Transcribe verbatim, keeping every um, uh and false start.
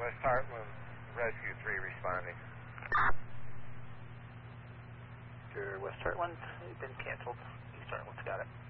West Heartland, Rescue three responding. West Heartland, you've been canceled. East Heartland's got it.